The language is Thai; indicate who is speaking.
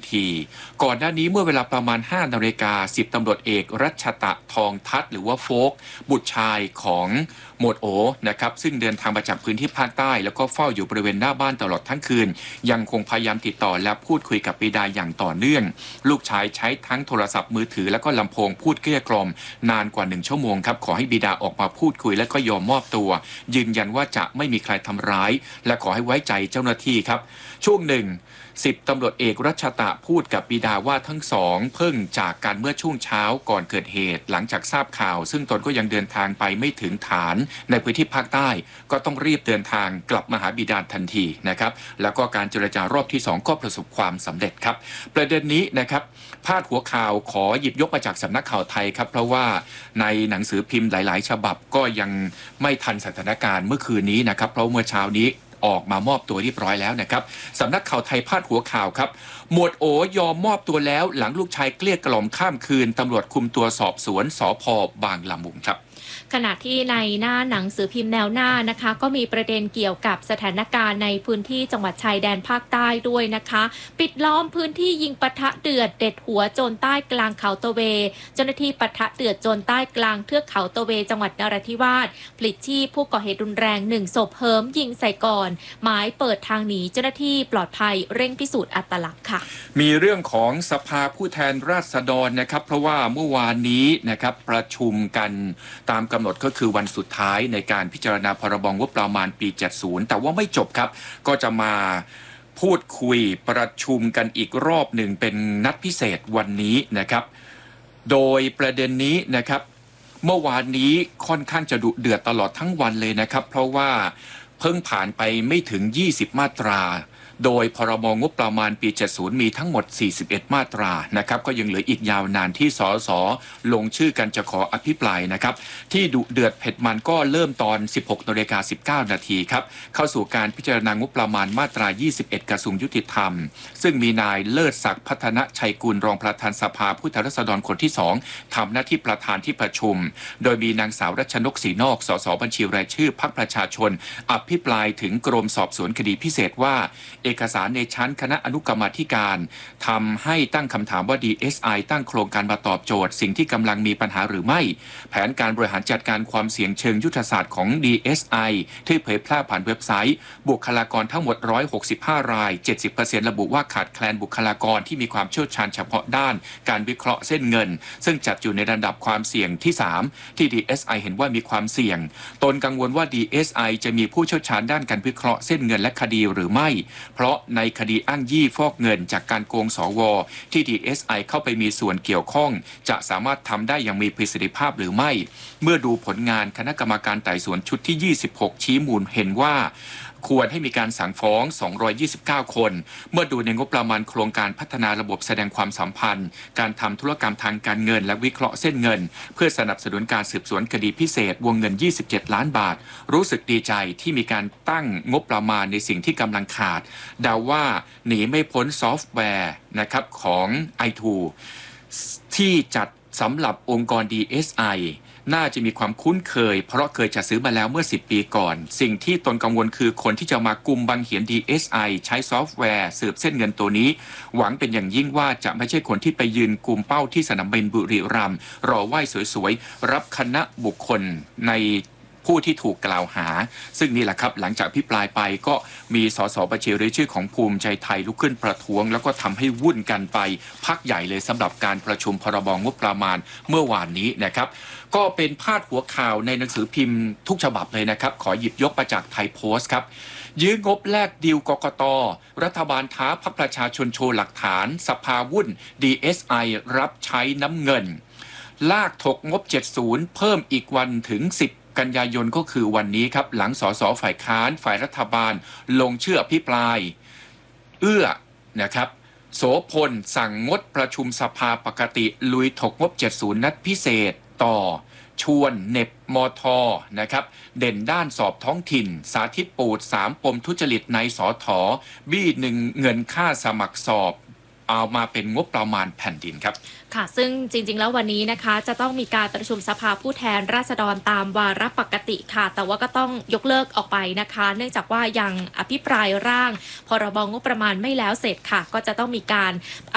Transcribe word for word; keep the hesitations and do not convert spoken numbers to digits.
Speaker 1: ทีก่อนหน้านี้เมื่อเวลาประมาณห้านาฬิกาสิบตำรวจเอกรัชตะทองทัศน์หรือว่าโฟกบุตรชายของหมวดโอนะครับซึ่งเดินทางมาจากพื้นที่ภาคใต้แล้วก็เฝ้าอยู่บริเวณหน้าบ้านตลอดทั้งคืนยังคงพยายามติดต่อและพูดคุยกับบิดาอย่างต่อเนื่องลูกชายใช้ทั้งโทรศัพท์มือถือและก็ลำโพงพูดเกลี้ยกล่อมนานกว่าหนึ่งชั่วโมงครับขอให้บิดาออกมาพูดคุยและก็ยอมมอบตัวยืนยันว่าจะไม่มีใครทำร้ายและขอให้ไว้ใจเจ้าหน้าที่ครับช่วงหนึ่งสิบตำรวจเอกรัชตะพูดกับบิดาว่าทั้งสองเพิ่งจากการเมื่อช่วงเช้าก่อนเกิดเหตุหลังจากทราบข่าวซึ่งตนก็ยังเดินทางไปไม่ถึงฐานในพื้นที่ภาคใต้ก็ต้องรีบเดินทางกลับมาหาบิดาทันทีนะครับแล้วก็การเจรจารอบที่สองก็ประสบความสำเร็จครับประเด็นนี้นะครับพาดหัวข่าวขอหยิบยกมาจากสำนักข่าวไทยครับเพราะว่าในหนังสือพิมพ์หลายๆฉบับก็ยังไม่ทันสถานการณ์เมื่อคืนนี้นะครับเพราะเมื่อเช้านี้ออกมามอบตัวเรียบร้อยแล้วนะครับสำนักข่าวไทยพาดหัวข่าวครับหมวดโอยอมมอบตัวแล้วหลังลูกชายเกลี้ยกล่อมข้ามคืนตำรวจคุมตัวสอบสวนสภ.บางละมุงครับ
Speaker 2: ขณะที่ในหน้าหนังสือพิมพ์แนวหน้านะคะก็มีประเด็นเกี่ยวกับสถานการณ์ในพื้นที่จังหวัดชายแดนภาคใต้ด้วยนะคะปิดล้อมพื้นที่ยิงปะทะเดือดเด็ดหัวโจรใต้กลางเขาตะเวเจ้าหน้าที่ปะทะเดือดโจรใต้กลางเทือกเขาตะเวจังหวัดนราธิวาสปลิดชีพผู้ก่อเหตุรุนแรงหนึ่งศพเหิมยิงใส่ก่อนหมายเปิดทางหนีเจ้าหน้าที่ปลอดภัยเร่งพิสูจน์อัตลักษณ์ค่ะ
Speaker 1: มีเรื่องของสภาผู้แทนราษฎรนะครับเพราะว่าเมื่อวานนี้นะครับประชุมกันตามกำหนดก็คือวันสุดท้ายในการพิจารณาพรบงบประมาณปีเจ็ดสิบแต่ว่าไม่จบครับก็จะมาพูดคุยประชุมกันอีกรอบหนึ่งเป็นนัดพิเศษวันนี้นะครับโดยประเด็นนี้นะครับเมื่อวานนี้ค่อนข้างจะดุเดือดตลอดทั้งวันเลยนะครับเพราะว่าเพิ่งผ่านไปไม่ถึงยี่สิบมาตราโดยพรบงบประมาณปีเจ็ดสิบมีทั้งหมดสี่สิบเอ็ดมาตรานะครับก็ยังเหลืออีกยาวนานที่สสลงชื่อกันจะขออภิปรายนะครับที่ดุเดือดเผ็ดมันก็เริ่มตอน สิบหกนาฬิกาสิบเก้านาทีครับเข้าสู่การพิจารณางบประมาณมาตรายี่สิบเอ็ดกระทรวงยุติธรรมซึ่งมีนายเลิศศักดิ์พัฒนชัยกุลรองประธานสภาผู้แทนราษฎรคนที่สองทำหน้าที่ประธานที่ประชุมโดยมีนางสาวรัชนกศรีนอกสสบัญชีรายชื่อพรรคประชาชนอภิปรายถึงกรมสอบสวนคดีพิเศษว่าเอกสารในชั้นคณะอนุกรรมาธิการทำให้ตั้งคำถามว่า ดี เอส ไอ ตั้งโครงการมาตอบโจทย์สิ่งที่กำลังมีปัญหาหรือไม่แผนการบริหารจัดการความเสี่ยงเชิงยุทธศาสตร์ของ ดี เอส ไอ ที่เผยแพร่ผ่านเว็บไซต์บุคลากรทั้งหมดหนึ่งร้อยหกสิบห้าราย เจ็ดสิบเปอร์เซ็นต์ ระบุว่าขาดแคลนบุคลากรที่มีความเชี่ยวชาญเฉพาะด้านการวิเคราะห์เส้นเงินซึ่งจัดอยู่ในระดับความเสี่ยงที่สามที่ ดี เอส ไอ เห็นว่ามีความเสี่ยงตนกังวลว่า ดี เอส ไอ จะมีผู้เชี่ยวชาญด้านการวิเคราะห์เส้นเงินและคดีหรือไม่เพราะในคดีอ้างยี่ฟอกเงินจากการโกงสวที่ ดี เอส ไอ เข้าไปมีส่วนเกี่ยวข้องจะสามารถทำได้อย่างมีประสิทธิภาพหรือไม่เมื่อดูผลงานคณะกรรมการไต่สวนชุดที่ยี่สิบหกชี้มูลเห็นว่าควรให้มีการสั่งฟ้องสองร้อยยี่สิบเก้าคนเมื่อดูในงบประมาณโครงการพัฒนาระบบแสดงความสัมพันธ์การทำธุรกรรมทางการเงินและวิเคราะห์เส้นเงินเพื่อสนับสนุนการสืบสวนคดีพิเศษวงเงินยี่สิบเจ็ดล้านบาทรู้สึกดีใจที่มีการตั้งงบประมาณในสิ่งที่กำลังขาดเดาว่าหนีไม่พ้นซอฟต์แวร์นะครับของ ไอ ทู ที่จัดสำหรับองค์กร ดี เอส ไอน่าจะมีความคุ้นเคยเพราะเคยจะซื้อมาแล้วเมื่อสิบปีก่อนสิ่งที่ตนกังวลคือคนที่จะมากุมบังเหียน ดี เอส ไอ ใช้ซอฟต์แวร์สืบเส้นเงินตัวนี้หวังเป็นอย่างยิ่งว่าจะไม่ใช่คนที่ไปยืนกุมเป้าที่สนามบินบุรีรัมย์รอไหว้สวยๆรับคณะบุคคลในผู้ที่ถูกกล่าวหาซึ่งนี่แหละครับหลังจากพิปรายไปก็มีสสบัญชีรายชื่อของภูมิใจไทยลุกขึ้นประท้วงแล้วก็ทำให้วุ่นกันไปพักใหญ่เลยสำหรับการประชุมพรบงบประมาณเมื่อวานนี้นะครับก็เป็นพาดหัวข่าวในหนังสือพิมพ์ทุกฉบับเลยนะครับขอหยิบยกมาจากไทยโพสต์ครับยื้องบแลกดีลกกต.รัฐบาลท้าพรรคประชาชนโชว์หลักฐานสภาวุ่น ดี เอส ไอ รับใช้น้ำเงินลากถกงบเจ็ดสิบเพิ่มอีกวันถึงสิบกันยายนก็คือวันนี้ครับหลังสสฝ่ายค้านฝ่ายรัฐบาลลงชื่ออภิปรายเอื้อนะครับโสพลสั่งงดประชุมสภาปกติลุยถกงบเจ็ดสิบนัดพิเศษต่อชวนเน็บมทนะครับเด่นด้านสอบท้องถิ่นสาธิตปูดสามปมทุจริตในสอถอบี้หนึ่งเงินค่าสมัครสอบเอามาเป็นงบประมาณแผ่นดินครับ
Speaker 2: ค่ะซึ่งจริงๆแล้ววันนี้นะคะจะต้องมีการประชุมสภาผู้แทนราษฎรตามวาระปกติค่ะแต่ว่าก็ต้องยกเลิกออกไปนะคะเนื่องจากว่ายังอภิปรายร่างพรบงบประมาณไม่แล้วเสร็จค่ะก็จะต้องมีการ